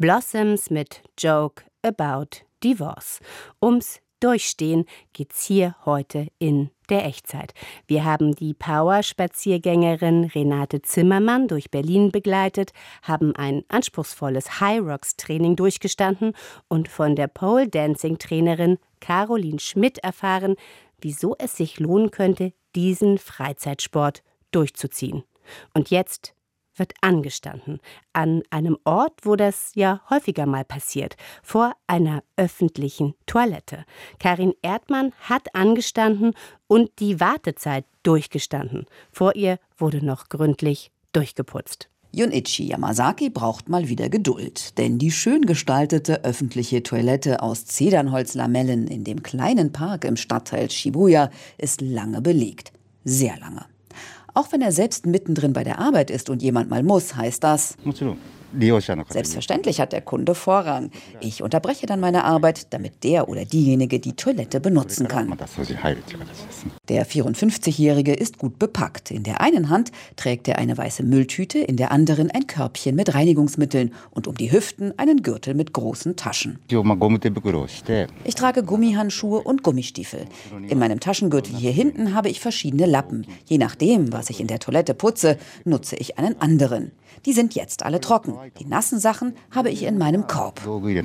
Blossoms mit Joke About Divorce. Ums Durchstehen geht's hier heute in der Echtzeit. Wir haben die Power-Spaziergängerin Renate Zimmermann durch Berlin begleitet, haben ein anspruchsvolles High-Rocks-Training durchgestanden und von der Pole-Dancing-Trainerin Caroline Schmidt erfahren, wieso es sich lohnen könnte, diesen Freizeitsport durchzuziehen. Und jetzt wird angestanden, an einem Ort, wo das ja häufiger mal passiert, vor einer öffentlichen Toilette. Karin Erdmann hat angestanden und die Wartezeit durchgestanden. Vor ihr wurde noch gründlich durchgeputzt. Junichi Yamazaki braucht mal wieder Geduld, denn die schön gestaltete öffentliche Toilette aus Zedernholzlamellen in dem kleinen Park im Stadtteil Shibuya ist lange belegt. Sehr lange. Auch wenn er selbst mittendrin bei der Arbeit ist und jemand mal muss, heißt das: Selbstverständlich hat der Kunde Vorrang. Ich unterbreche dann meine Arbeit, damit der oder diejenige die Toilette benutzen kann. Der 54-Jährige ist gut bepackt. In der einen Hand trägt er eine weiße Mülltüte, in der anderen ein Körbchen mit Reinigungsmitteln und um die Hüften einen Gürtel mit großen Taschen. Ich trage Gummihandschuhe und Gummistiefel. In meinem Taschengürtel hier hinten habe ich verschiedene Lappen. Je nachdem, was ich in der Toilette putze, nutze ich einen anderen. Die sind jetzt alle trocken. Die nassen Sachen habe ich in meinem Korb.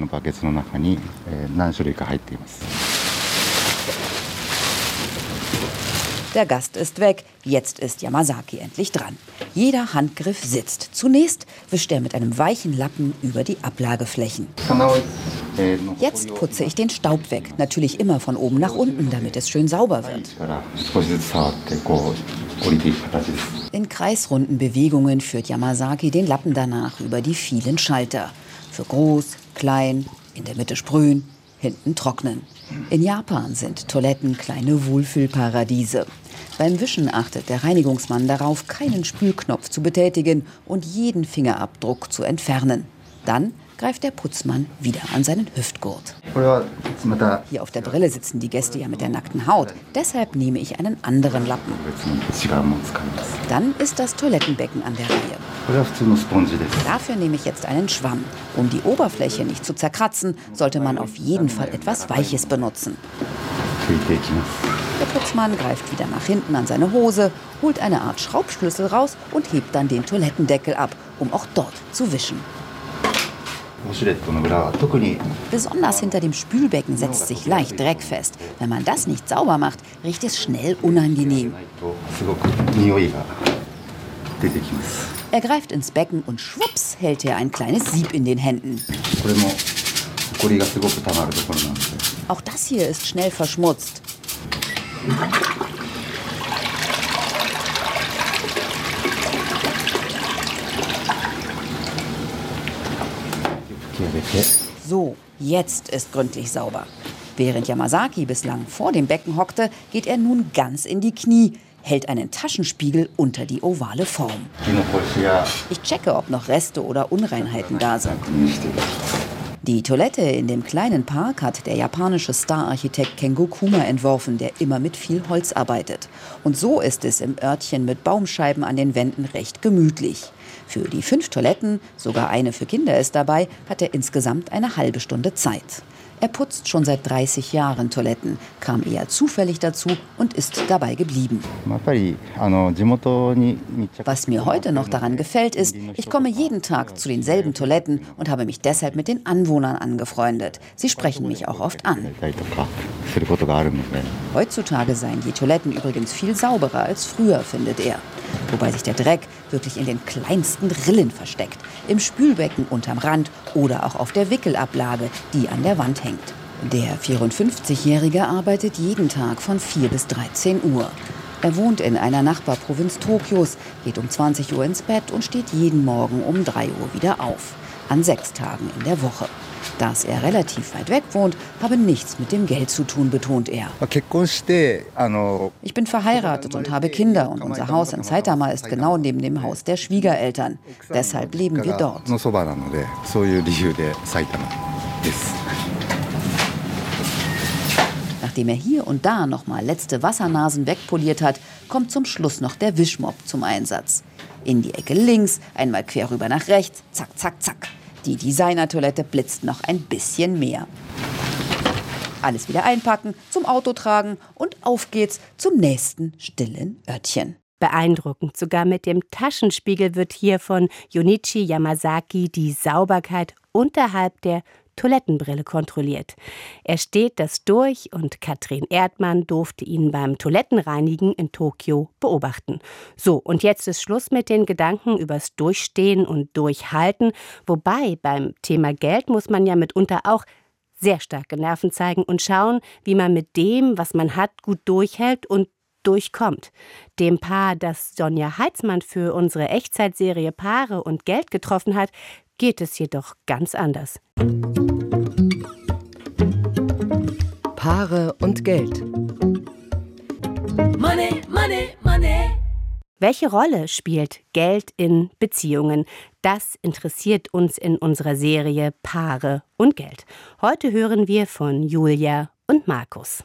Der Gast ist weg, jetzt ist Yamazaki endlich dran. Jeder Handgriff sitzt. Zunächst wischt er mit einem weichen Lappen über die Ablageflächen. Jetzt putze ich den Staub weg, natürlich immer von oben nach unten, damit es schön sauber wird. In kreisrunden Bewegungen führt Yamazaki den Lappen danach über die vielen Schalter. Für groß, klein, in der Mitte sprühen, hinten trocknen. In Japan sind Toiletten kleine Wohlfühlparadiese. Beim Wischen achtet der Reinigungsmann darauf, keinen Spülknopf zu betätigen und jeden Fingerabdruck zu entfernen. Dann greift der Putzmann wieder an seinen Hüftgurt. Hier auf der Brille sitzen die Gäste ja mit der nackten Haut. Deshalb nehme ich einen anderen Lappen. Dann ist das Toilettenbecken an der Reihe. Dafür nehme ich jetzt einen Schwamm. Um die Oberfläche nicht zu zerkratzen, sollte man auf jeden Fall etwas Weiches benutzen. Der Putzmann greift wieder nach hinten an seine Hose, holt eine Art Schraubschlüssel raus und hebt dann den Toilettendeckel ab, um auch dort zu wischen. Besonders hinter dem Spülbecken setzt sich leicht Dreck fest. Wenn man das nicht sauber macht, riecht es schnell unangenehm. Er greift ins Becken und schwupps hält er ein kleines Sieb in den Händen. Auch das hier ist schnell verschmutzt. So, jetzt ist gründlich sauber. Während Yamazaki bislang vor dem Becken hockte, geht er nun ganz in die Knie, hält einen Taschenspiegel unter die ovale Form. Ich checke, ob noch Reste oder Unreinheiten da sind. Die Toilette in dem kleinen Park hat der japanische Star-Architekt Kengo Kuma entworfen, der immer mit viel Holz arbeitet. Und so ist es im Örtchen mit Baumscheiben an den Wänden recht gemütlich. Für die 5 Toiletten, sogar eine für Kinder ist dabei, hat er insgesamt eine halbe Stunde Zeit. Er putzt schon seit 30 Jahren Toiletten, kam eher zufällig dazu und ist dabei geblieben. Was mir heute noch daran gefällt, ist, ich komme jeden Tag zu denselben Toiletten und habe mich deshalb mit den Anwohnern angefreundet. Sie sprechen mich auch oft an. Heutzutage seien die Toiletten übrigens viel sauberer als früher, findet er. Wobei sich der Dreck wirklich in den kleinsten Rillen versteckt. Im Spülbecken unterm Rand oder auch auf der Wickelablage, die an der Wand hängt. Der 54-Jährige arbeitet jeden Tag von 4 bis 13 Uhr. Er wohnt in einer Nachbarprovinz Tokios, geht um 20 Uhr ins Bett und steht jeden Morgen um 3 Uhr wieder auf. An 6 Tagen in der Woche. Dass er relativ weit weg wohnt, habe nichts mit dem Geld zu tun, betont er. Ich bin verheiratet und habe Kinder und unser Haus in Saitama ist genau neben dem Haus der Schwiegereltern. Deshalb leben wir dort. Nachdem er hier und da noch mal letzte Wassernasen wegpoliert hat, kommt zum Schluss noch der Wischmopp zum Einsatz. In die Ecke links, einmal quer rüber nach rechts, zack, zack, zack. Die Designer-Toilette blitzt noch ein bisschen mehr. Alles wieder einpacken, zum Auto tragen und auf geht's zum nächsten stillen Örtchen. Beeindruckend, sogar mit dem Taschenspiegel wird hier von Junichi Yamazaki die Sauberkeit unterhalb der Toilettenbrille kontrolliert. Er steht das durch und Katrin Erdmann durfte ihn beim Toilettenreinigen in Tokio beobachten. So, und jetzt ist Schluss mit den Gedanken übers Durchstehen und Durchhalten. Wobei beim Thema Geld muss man ja mitunter auch sehr starke Nerven zeigen und schauen, wie man mit dem, was man hat, gut durchhält und durchkommt. Dem Paar, das Sonja Heitzmann für unsere Echtzeitserie Paare und Geld getroffen hat, geht es jedoch ganz anders. Paare und Geld. Money, money, money. Welche Rolle spielt Geld in Beziehungen? Das interessiert uns in unserer Serie Paare und Geld. Heute hören wir von Julia und Markus.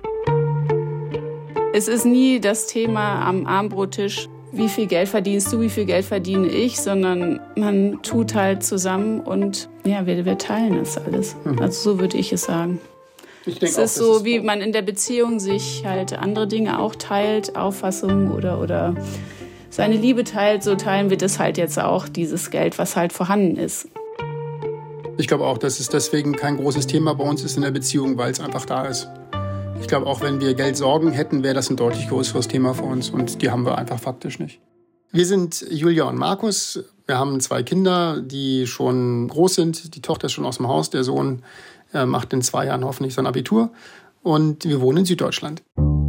Es ist nie das Thema am Abendbrottisch, wie viel Geld verdienst du, wie viel Geld verdiene ich, sondern man tut halt zusammen und ja, wir teilen das alles. Also so würde ich es sagen. Ich denke es ist so, wie man in der Beziehung sich halt andere Dinge auch teilt, Auffassungen oder seine Liebe teilt, so teilen wir das halt jetzt auch, dieses Geld, was halt vorhanden ist. Ich glaube auch, dass es deswegen kein großes Thema bei uns ist in der Beziehung, weil es einfach da ist. Ich glaube, auch wenn wir Geldsorgen hätten, wäre das ein deutlich größeres Thema für uns und die haben wir einfach faktisch nicht. Wir sind Julia und Markus. Wir haben 2 Kinder, die schon groß sind. Die Tochter ist schon aus dem Haus, der Sohn macht in 2 Jahren hoffentlich sein Abitur und wir wohnen in Süddeutschland.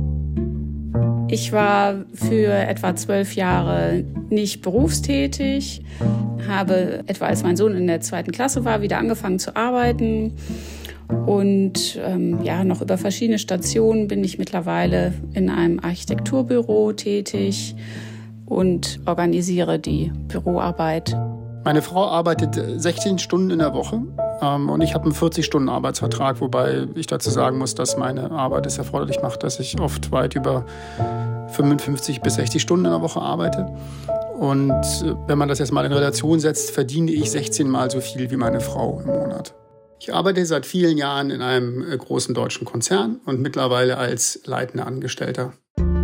Ich war für etwa 12 Jahre nicht berufstätig, habe etwa als mein Sohn in der 2. Klasse war, wieder angefangen zu arbeiten. Und noch über verschiedene Stationen bin ich mittlerweile in einem Architekturbüro tätig und organisiere die Büroarbeit. Meine Frau arbeitet 16 Stunden in der Woche und ich habe einen 40-Stunden-Arbeitsvertrag, wobei ich dazu sagen muss, dass meine Arbeit es erforderlich macht, dass ich oft weit über 55 bis 60 Stunden in der Woche arbeite. Und wenn man das jetzt mal in Relation setzt, verdiene ich 16 Mal so viel wie meine Frau im Monat. Ich arbeite seit vielen Jahren in einem großen deutschen Konzern und mittlerweile als leitender Angestellter.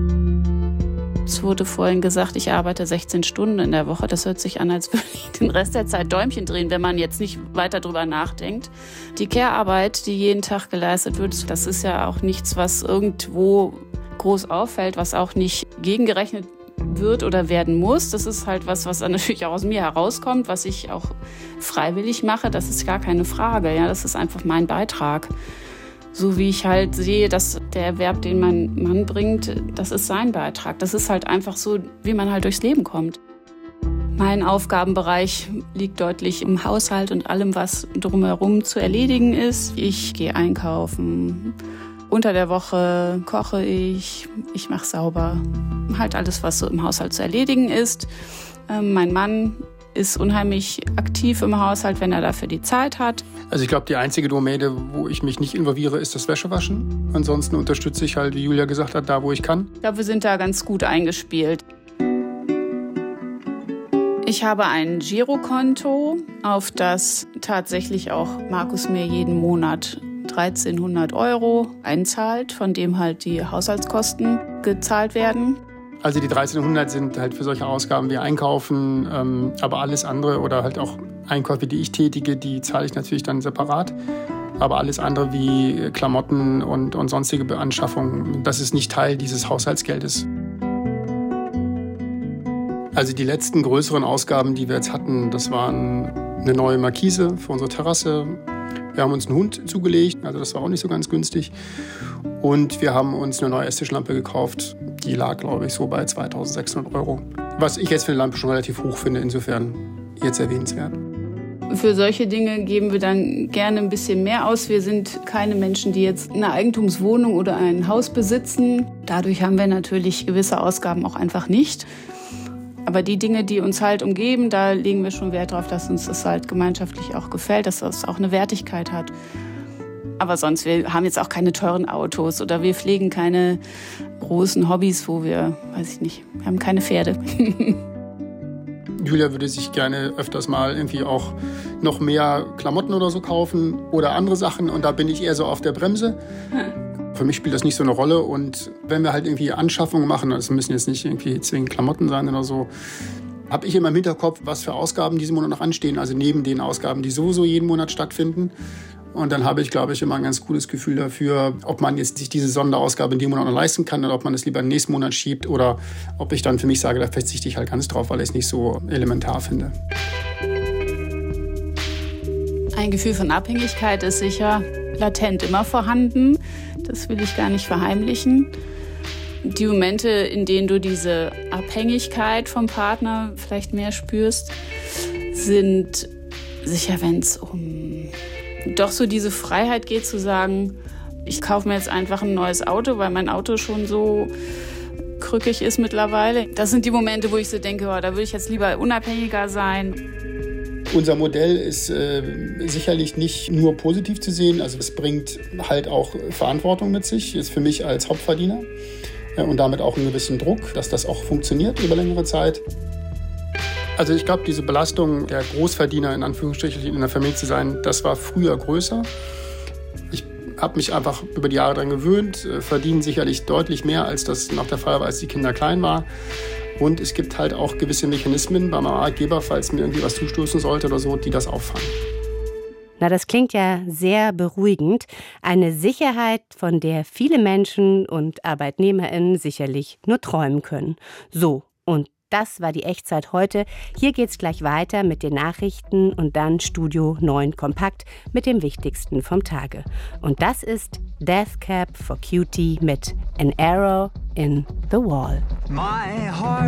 Es wurde vorhin gesagt, ich arbeite 16 Stunden in der Woche. Das hört sich an, als würde ich den Rest der Zeit Däumchen drehen, wenn man jetzt nicht weiter drüber nachdenkt. Die Care-Arbeit, die jeden Tag geleistet wird, das ist ja auch nichts, was irgendwo groß auffällt, was auch nicht gegengerechnet wird oder werden muss. Das ist halt was dann natürlich auch aus mir herauskommt, was ich auch freiwillig mache. Das ist gar keine Frage. Ja, das ist einfach mein Beitrag. So wie ich halt sehe, dass der Erwerb, den mein Mann bringt, das ist sein Beitrag. Das ist halt einfach so, wie man halt durchs Leben kommt. Mein Aufgabenbereich liegt deutlich im Haushalt und allem, was drumherum zu erledigen ist. Ich gehe einkaufen. Unter der Woche koche ich mache sauber. Halt alles, was so im Haushalt zu erledigen ist. Mein Mann ist unheimlich aktiv im Haushalt, wenn er dafür die Zeit hat. Also ich glaube, die einzige Domäne, wo ich mich nicht involviere, ist das Wäschewaschen. Ansonsten unterstütze ich halt, wie Julia gesagt hat, da, wo ich kann. Ich glaube, wir sind da ganz gut eingespielt. Ich habe ein Girokonto, auf das tatsächlich auch Markus mir jeden Monat 1.300 € einzahlt, von dem halt die Haushaltskosten gezahlt werden. Also die 1.300 sind halt für solche Ausgaben wie Einkaufen, aber alles andere oder halt auch Einkäufe, die ich tätige, die zahle ich natürlich dann separat. Aber alles andere wie Klamotten und sonstige Beanschaffungen, das ist nicht Teil dieses Haushaltsgeldes. Also die letzten größeren Ausgaben, die wir jetzt hatten, das waren eine neue Markise für unsere Terrasse. Wir haben uns einen Hund zugelegt, also das war auch nicht so ganz günstig. Und wir haben uns eine neue Esstischlampe gekauft. Die lag, glaube ich, so bei 2.600 €. Was ich jetzt für eine Lampe schon relativ hoch finde, insofern jetzt erwähnenswert. Für solche Dinge geben wir dann gerne ein bisschen mehr aus. Wir sind keine Menschen, die jetzt eine Eigentumswohnung oder ein Haus besitzen. Dadurch haben wir natürlich gewisse Ausgaben auch einfach nicht. Aber die Dinge, die uns halt umgeben, da legen wir schon Wert drauf, dass uns das halt gemeinschaftlich auch gefällt, dass das auch eine Wertigkeit hat. Aber sonst, wir haben jetzt auch keine teuren Autos oder wir pflegen keine großen Hobbys, wo wir haben keine Pferde. Julia würde sich gerne öfters mal irgendwie auch noch mehr Klamotten oder so kaufen oder andere Sachen. Und da bin ich eher so auf der Bremse. Für mich spielt das nicht so eine Rolle. Und wenn wir halt irgendwie Anschaffungen machen, das müssen jetzt nicht irgendwie zwingend Klamotten sein oder so, habe ich immer im Hinterkopf, was für Ausgaben diesen Monat noch anstehen. Also neben den Ausgaben, die sowieso jeden Monat stattfinden. Und dann habe ich, glaube ich, immer ein ganz gutes Gefühl dafür, ob man jetzt sich diese Sonderausgabe in dem Monat noch leisten kann oder ob man es lieber in den nächsten Monat schiebt oder ob ich dann für mich sage, da verzichte ich halt ganz drauf, weil ich es nicht so elementar finde. Ein Gefühl von Abhängigkeit ist sicher latent immer vorhanden. Das will ich gar nicht verheimlichen. Die Momente, in denen du diese Abhängigkeit vom Partner vielleicht mehr spürst, sind sicher, wenn es um doch so diese Freiheit geht, zu sagen, ich kaufe mir jetzt einfach ein neues Auto, weil mein Auto schon so krückig ist mittlerweile. Das sind die Momente, wo ich so denke, oh, da würde ich jetzt lieber unabhängiger sein. Unser Modell ist sicherlich nicht nur positiv zu sehen. Also es bringt halt auch Verantwortung mit sich, ist für mich als Hauptverdiener und damit auch einen gewissen Druck, dass das auch funktioniert über längere Zeit. Also ich glaube, diese Belastung, der Großverdiener in Anführungsstrichen in der Familie zu sein, das war früher größer. Ich habe mich einfach über die Jahre daran gewöhnt, verdienen sicherlich deutlich mehr, als das noch der Fall war, als die Kinder klein waren. Und es gibt halt auch gewisse Mechanismen beim Arbeitgeber, falls mir irgendwie was zustoßen sollte oder so, die das auffangen. Na, das klingt ja sehr beruhigend. Eine Sicherheit, von der viele Menschen und ArbeitnehmerInnen sicherlich nur träumen können. So, und das war die Echtzeit heute. Hier geht's gleich weiter mit den Nachrichten und dann Studio 9 Kompakt mit dem Wichtigsten vom Tage. Und das ist Death Cab for Cutie mit An Arrow in the Wall. My heart